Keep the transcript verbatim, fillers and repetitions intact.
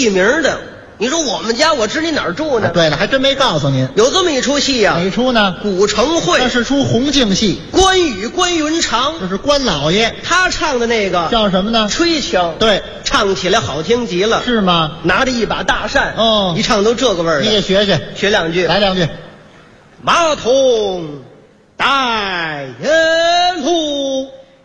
地名的。你说我们家，我知你哪儿住呢？ 对了，还真没告诉您。 有这么一出戏呀、啊， 哪一出呢？ 古城会。 这是出红净戏， 关羽关云长， 这是关老爷， 他唱的那个叫什么呢？ 吹腔。 对， 唱起来好听极了。 是吗？ 拿着一把大扇， 哦， 一唱都这个味儿。 你也学学， 学两句， 来两句。 马童带人路。